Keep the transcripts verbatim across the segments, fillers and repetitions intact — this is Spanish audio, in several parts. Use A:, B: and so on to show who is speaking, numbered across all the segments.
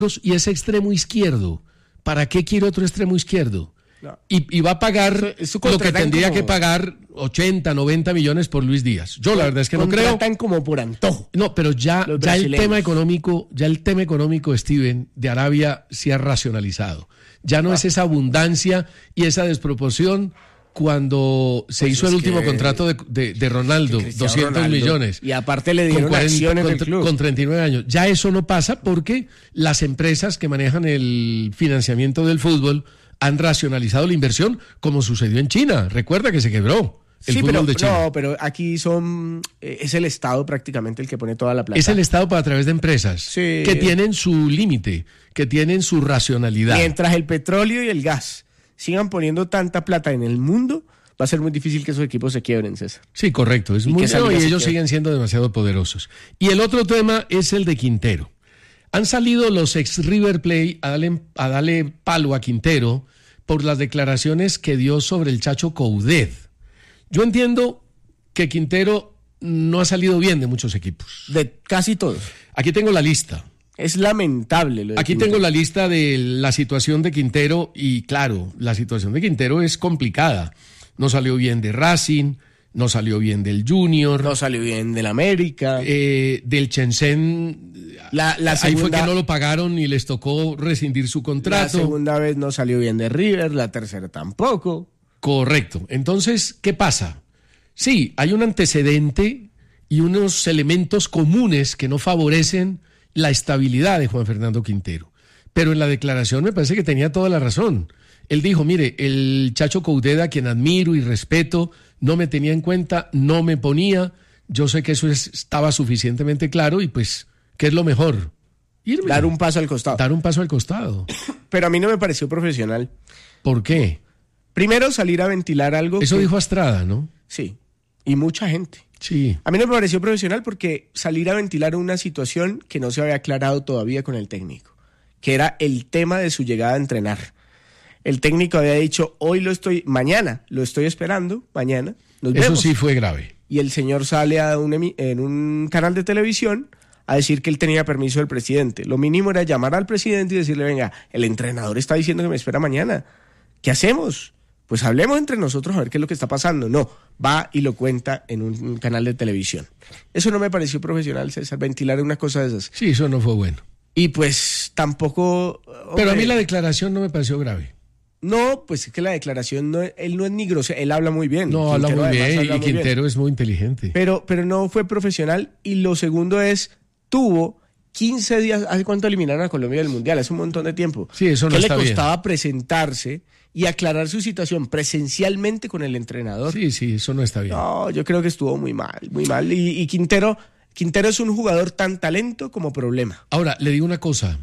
A: y es extremo izquierdo. ¿Para qué quiere otro extremo izquierdo? No. Y, y va a pagar eso, eso lo que tendría como... que pagar ochenta, noventa millones por Luis Díaz. Yo la verdad es que no creo.
B: Contratan como por antojo.
A: No, pero ya, ya el tema económico, ya el tema económico, Steven, de Arabia se ha racionalizado. Ya no ah. es esa abundancia y esa desproporción cuando se pues hizo el último que, contrato de, de, de Ronaldo, doscientos Ronaldo, millones.
B: Y aparte le dieron acciones del club.
A: Con treinta y nueve años. Ya eso no pasa porque las empresas que manejan el financiamiento del fútbol han racionalizado la inversión, como sucedió en China. Recuerda que se quebró el
B: sí,
A: fútbol
B: pero,
A: de China.
B: No, pero aquí son eh, es el Estado prácticamente el que pone toda la plata.
A: Es el Estado para a través de empresas
B: sí.
A: que tienen su límite, que tienen su racionalidad.
B: Mientras el petróleo y el gas sigan poniendo tanta plata en el mundo, va a ser muy difícil que esos equipos se quiebren, César.
A: Sí, correcto. Es muy no, y ellos siguen siendo demasiado poderosos. Y el otro tema es el de Quintero. Han salido los ex River Plate a darle, a darle palo a Quintero por las declaraciones que dio sobre el Chacho Coudet. Yo entiendo que Quintero no ha salido bien de muchos equipos.
B: De casi todos.
A: Aquí tengo la lista.
B: Es lamentable lo de
A: Aquí
B: Quintero.
A: tengo la lista de la situación de Quintero y claro, la situación de Quintero es complicada. No salió bien de Racing, no salió bien del Junior.
B: No salió bien del América.
A: Eh, del Shenzhen,
B: la, la segunda,
A: ahí fue que no lo pagaron y les tocó rescindir su contrato.
B: La segunda vez no salió bien de River, la tercera tampoco.
A: Correcto. Entonces, ¿qué pasa? Sí, hay un antecedente y unos elementos comunes que no favorecen la estabilidad de Juan Fernando Quintero. Pero en la declaración me parece que tenía toda la razón. Él dijo, mire, el Chacho Coudet, a quien admiro y respeto, no me tenía en cuenta, no me ponía. Yo sé que eso es, estaba suficientemente claro y pues, ¿qué es lo mejor?
B: Irme. Dar un paso al costado.
A: Dar un paso al costado.
B: Pero a mí no me pareció profesional.
A: ¿Por qué?
B: Primero, salir a ventilar algo.
A: Eso
B: que...
A: dijo Astrada, ¿no?
B: Sí, y mucha gente.
A: Sí.
B: A mí no me pareció profesional porque salir a ventilar una situación que no se había aclarado todavía con el técnico, que era el tema de su llegada a entrenar. El técnico había dicho, hoy lo estoy, mañana lo estoy esperando, mañana nos
A: Eso
B: vemos.
A: sí fue grave.
B: Y el señor sale a un, en un canal de televisión a decir que él tenía permiso del presidente. Lo mínimo era llamar al presidente y decirle, venga, el entrenador está diciendo que me espera mañana. ¿Qué hacemos? Pues hablemos entre nosotros a ver qué es lo que está pasando. No, va y lo cuenta en un, un canal de televisión. Eso no me pareció profesional, César, ventilar una cosa de esas.
A: Sí, eso no fue bueno.
B: Y pues tampoco... Hombre,
A: pero a mí la declaración no me pareció grave.
B: No, pues es que la declaración, no, él no es ni grosero, él habla muy bien.
A: No,
B: Quintero
A: habla muy bien
B: habla
A: y
B: muy
A: Quintero
B: bien.
A: es muy inteligente.
B: Pero, pero no fue profesional. Y lo segundo es, tuvo quince días, ¿hace cuánto eliminaron a Colombia del Mundial? Hace un montón de tiempo.
A: Sí, eso no
B: ¿Qué
A: está
B: le costaba
A: bien.
B: presentarse y aclarar su situación presencialmente con el entrenador?
A: Sí, sí, eso no está bien.
B: No, yo creo que estuvo muy mal, muy mal. Y, y Quintero, Quintero es un jugador tan talento como problema.
A: Ahora, le digo una cosa.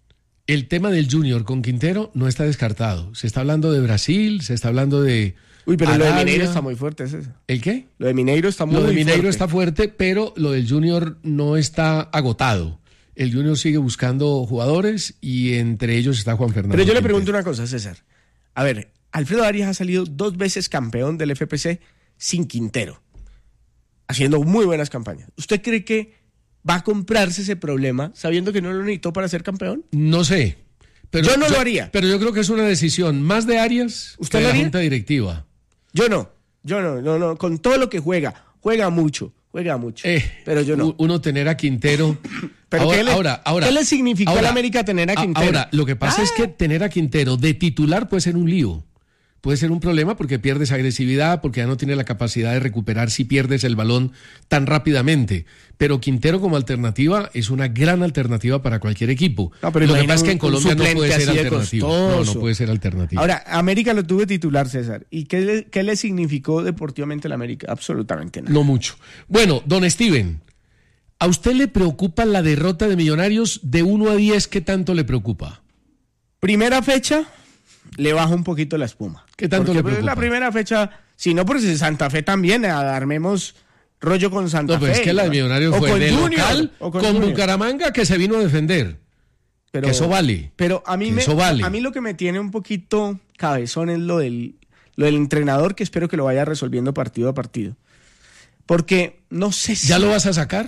A: El tema del Junior con Quintero no está descartado. Se está hablando de Brasil, se está hablando de
B: Uy, pero
A: Arabia.
B: Lo de Mineiro está muy fuerte, ¿es eso?
A: ¿El qué?
B: Lo de Mineiro está muy fuerte.
A: Lo de Mineiro
B: fuerte.
A: está fuerte, pero lo del Junior no está agotado. El Junior sigue buscando jugadores y entre ellos está Juan Fernando
B: Pero yo
A: Quintero.
B: le pregunto una cosa, César. A ver, Alfredo Arias ha salido dos veces campeón del F P C sin Quintero, haciendo muy buenas campañas. ¿Usted cree que va a comprarse ese problema sabiendo que no lo necesitó para ser campeón?
A: No sé. Pero
B: yo no yo, lo haría.
A: Pero yo creo que es una decisión más de Arias
B: ¿Usted
A: que de
B: lo haría?
A: la Junta Directiva.
B: Yo no, yo no, no, no. Con todo lo que juega, juega mucho, juega mucho.
A: Eh,
B: pero yo no.
A: Uno tener a Quintero.
B: pero
A: ahora,
B: ¿qué le,
A: ahora, ahora,
B: ¿qué le significó
A: ahora,
B: a la América tener a Quintero?
A: Ahora, lo que pasa ah. es que tener a Quintero de titular puede ser un lío. Puede ser un problema porque pierdes agresividad, porque ya no tiene la capacidad de recuperar si pierdes el balón tan rápidamente. Pero Quintero como alternativa es una gran alternativa para cualquier equipo.
B: No, pero
A: lo que pasa es que en
B: un,
A: Colombia
B: un
A: no puede ser alternativa. No, no
B: costoso.
A: puede ser alternativa.
B: Ahora, América lo tuvo de titular, César. ¿Y qué le, qué le significó deportivamente a la América? Absolutamente nada.
A: No mucho. Bueno, don Steven, ¿a usted le preocupa la derrota de Millonarios de uno a diez? ¿Qué tanto le preocupa?
B: Primera fecha, le baja un poquito la espuma.
A: ¿Qué tanto
B: Porque
A: le preocupa?
B: La primera fecha, si no, por Santa Fe también, armemos rollo con Santa
A: no,
B: Fe.
A: No, pero es que la de Millonarios fue de local
B: con,
A: con Bucaramanga que se vino a defender. Pero, que eso vale.
B: Pero a mí, me,
A: vale.
B: a mí lo que me tiene un poquito cabezón es lo del, lo del entrenador, que espero que lo vaya resolviendo partido a partido. Porque no sé si...
A: ¿Ya lo vas a sacar?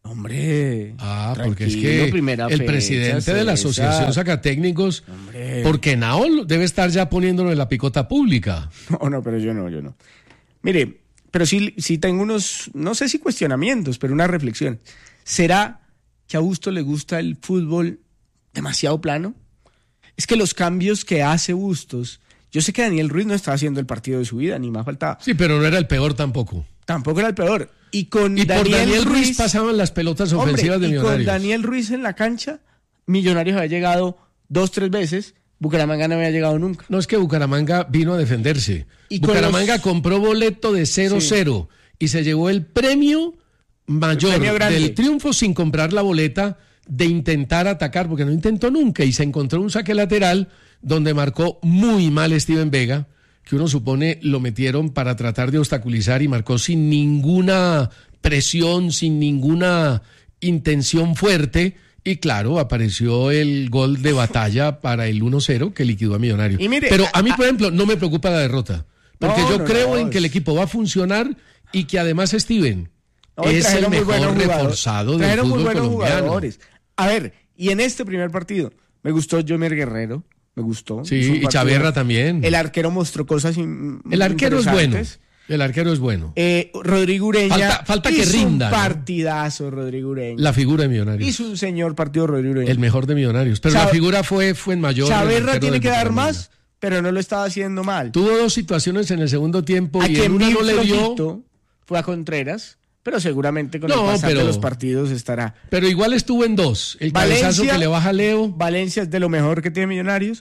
B: Hombre.
A: Ah, porque es que el presidente fecha, de la Asociación Sacatécnicos, hombre, porque Nao debe estar ya poniéndolo en la picota pública.
B: No, no, pero yo no, yo no. Mire, pero sí, sí tengo unos, no sé si cuestionamientos, pero una reflexión. ¿Será que a Bustos le gusta el fútbol demasiado plano? Es que los cambios que hace Bustos, yo sé que Daniel Ruiz no estaba haciendo el partido de su vida, ni más faltaba.
A: Sí, pero no era el peor tampoco.
B: Tampoco era el peor. Y con
A: y
B: Daniel,
A: por Daniel Ruiz, Ruiz
B: pasaban
A: las pelotas ofensivas hombre, de Millonarios.
B: Y con Daniel Ruiz en la cancha, Millonarios había llegado dos, tres veces, Bucaramanga no había llegado nunca.
A: No, es que Bucaramanga vino a defenderse. Y Bucaramanga los... compró boleto de cero cero sí. y se llevó el premio mayor el premio del triunfo sin comprar la boleta de intentar atacar, porque no intentó nunca y se encontró un saque lateral donde marcó muy mal Steven Vega, que uno supone lo metieron para tratar de obstaculizar y marcó sin ninguna presión, sin ninguna intención fuerte. Y claro, apareció el gol de batalla para el uno cero que liquidó a Millonarios. Y mire, Pero a mí, por ejemplo, no me preocupa la derrota. Porque no, yo no, creo no, en es... que el equipo va a funcionar y que además Steven no, es el mejor reforzado del fútbol muy buenos colombiano. Jugadores.
B: A ver, y en este primer partido me gustó Jomer Guerrero. Me gustó.
A: Sí, y Chaverra también.
B: El arquero mostró cosas in,
A: El arquero es bueno. El arquero es bueno.
B: Eh, Rodrigo Ureña.
A: Falta, falta que rinda.
B: Un partidazo, ¿no? Rodrigo Ureña.
A: La figura de Millonarios.
B: Hizo un señor partido Rodrigo Ureña.
A: El mejor de Millonarios. Pero Chave, la figura fue, fue en mayor.
B: Chaverra tiene que dar más, pero no lo estaba haciendo mal.
A: Tuvo dos situaciones en el segundo tiempo a y en una no le dio.
B: Fue a Contreras. Pero seguramente con no, el pasar pero, de los partidos estará.
A: Pero igual estuvo en dos. El cabezazo que le baja a Leo.
B: Valencia es de lo mejor que tiene Millonarios.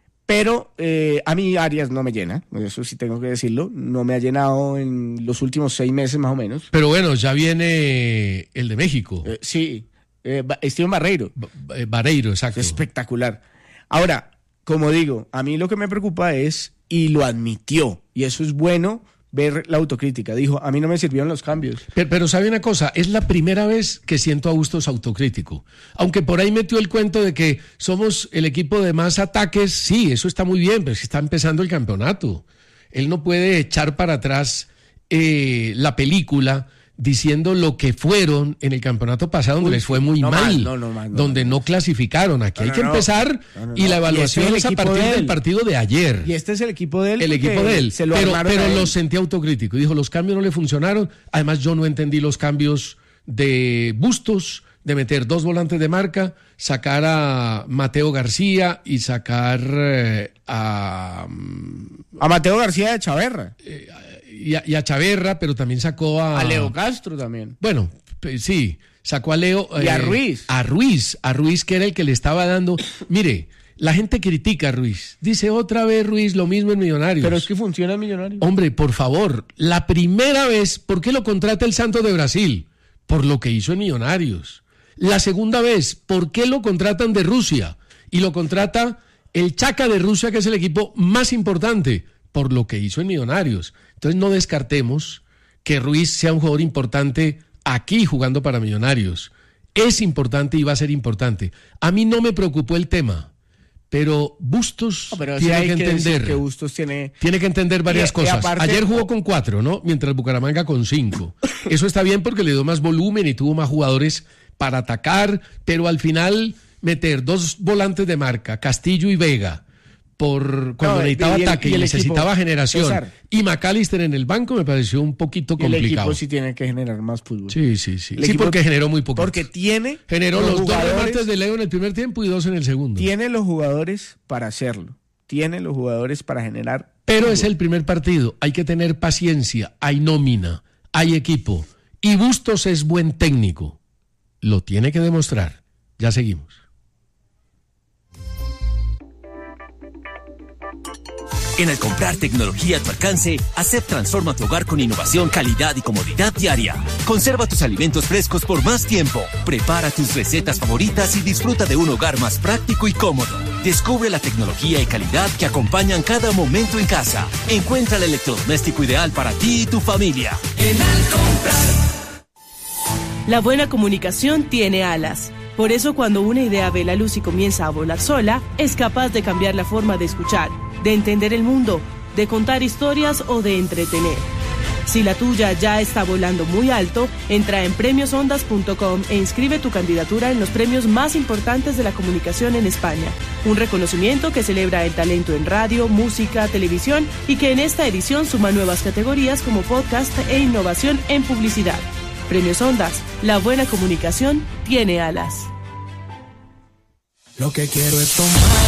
B: Pero eh, a mí Arias no me llena, eso sí tengo que decirlo. No me ha llenado en los últimos seis meses más o menos.
A: Pero bueno, ya viene el de México.
B: Eh, sí, eh, Steven Barreiro.
A: Ba- Barreiro, exacto.
B: Es espectacular. Ahora, como digo, a mí lo que me preocupa es, y lo admitió, y eso es bueno, ver la autocrítica. Dijo, a mí no me sirvieron los cambios.
A: Pero, pero sabe una cosa, es la primera vez que siento a Bustos autocrítico. Aunque por ahí metió el cuento de que somos el equipo de más ataques, sí, eso está muy bien, pero es que está empezando el campeonato. Él no puede echar para atrás eh, la película diciendo lo que fueron en el campeonato pasado, donde Uy, les fue muy no mal, mal no, no, mal, no, donde no, no clasificaron. Aquí no, hay que no, empezar no, no, y la evaluación y este es, es a partir de del partido de ayer.
B: Y este es el equipo de él.
A: El equipo de él. Se lo pero pero lo sentí autocrítico. Dijo, los cambios no le funcionaron. Además, yo no entendí los cambios de Bustos, de meter dos volantes de marca, sacar a Mateo García y sacar eh, a...
B: A Mateo García de Chaverra.
A: Eh, Y a, y a Chaverra, pero también sacó a...
B: A Leo Castro también.
A: Bueno, sí, sacó a Leo...
B: Y
A: eh,
B: a Ruiz.
A: A Ruiz, a Ruiz que era el que le estaba dando... Mire, la gente critica a Ruiz. Dice otra vez Ruiz, lo mismo en Millonarios.
B: Pero es que funciona en Millonarios.
A: Hombre, por favor, la primera vez, ¿por qué lo contrata el Santos de Brasil? Por lo que hizo en Millonarios. La segunda vez, ¿por qué lo contratan de Rusia? Y lo contrata el Chaca de Rusia, que es el equipo más importante, por lo que hizo en Millonarios. Entonces no descartemos que Ruiz sea un jugador importante aquí jugando para Millonarios. Es importante y va a ser importante. A mí no me preocupó el tema, pero Bustos no, pero tiene que entender
B: que Bustos tiene...
A: tiene que entender varias y, cosas. Y aparte... Ayer jugó con cuatro, ¿no? Mientras Bucaramanga con cinco. Eso está bien porque le dio más volumen y tuvo más jugadores para atacar, pero al final meter dos volantes de marca, Castillo y Vega, por cuando no, necesitaba y el, ataque y, y necesitaba equipo, generación César, y McAllister en el banco me pareció un poquito complicado.
B: El equipo sí tiene que generar más fútbol.
A: Sí, sí, sí. El sí, equipo, porque generó muy poco.
B: Porque tiene
A: generó los, los dos remates de Leo en el primer tiempo y dos en el segundo.
B: Tiene los jugadores para hacerlo. Tiene los jugadores para generar.
A: Pero
B: fútbol.
A: Es el primer partido. Hay que tener paciencia. Hay nómina. Hay equipo. Y Bustos es buen técnico. Lo tiene que demostrar. Ya seguimos.
C: En al comprar tecnología a tu alcance, Acep transforma tu hogar con innovación, calidad y comodidad diaria. Conserva tus alimentos frescos por más tiempo. Prepara tus recetas favoritas y disfruta de un hogar más práctico y cómodo. Descubre la tecnología y calidad que acompañan cada momento en casa. Encuentra el electrodoméstico ideal para ti y tu familia. En al comprar.
D: La buena comunicación tiene alas. Por eso cuando una idea ve la luz y comienza a volar sola, es capaz de cambiar la forma de escuchar, de entender el mundo, de contar historias o de entretener. Si la tuya ya está volando muy alto, entra en premios ondas punto com e inscribe tu candidatura en los premios más importantes de la comunicación en España. Un reconocimiento que celebra el talento en radio, música, televisión y que en esta edición suma nuevas categorías como podcast e innovación en publicidad. Premios Ondas, la buena comunicación tiene alas.
E: Lo que quiero es tomar